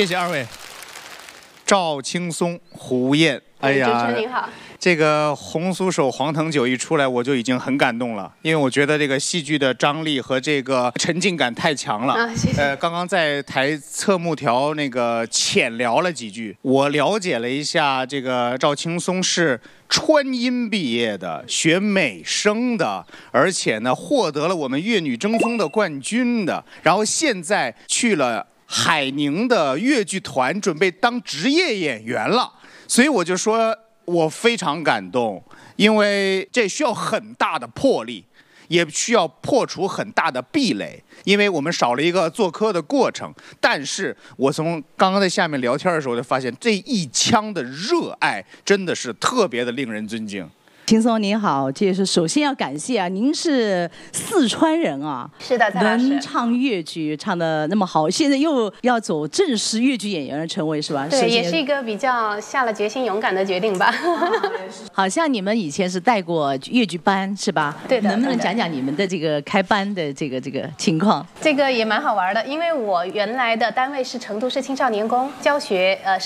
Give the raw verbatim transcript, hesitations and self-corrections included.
谢谢二位。赵青松、胡燕，哎呀， 主持人您好。 这个红酥手黄藤酒一出来，我就已经很感动了，因为我觉得这个戏剧的张力和这个沉浸感太强了。 啊，谢谢。 呃，刚刚在台侧幕条那个浅聊了几句，我了解了一下，这个赵青松是川音毕业的，学美声的，而且呢获得了我们粤女争锋的冠军的，然后现在去了海宁的粤剧团，准备当职业演员了，所以我就说。我非常感动，因为这需要很大的魄力，也需要破除很大的壁垒，因为我们少了一个做科的过程。但是我从刚刚在下面聊天的时候，就发现这一腔的热爱真的是特别的令人尊敬。 青松您好，这是首先要感谢啊，您是四川人啊， 是的，蔡老师能唱粤剧唱得那么好，现在又要走正式粤剧演员的称谓是吧？ 对，也是一个比较下了决心、勇敢的决定吧。 好像你们以前是带过粤剧班是吧？ 对的。 能不能讲讲你们的这个开班的这个这个情况？ 这个也蛮好玩的，因为我原来的单位是成都市青少年宫教学，呃。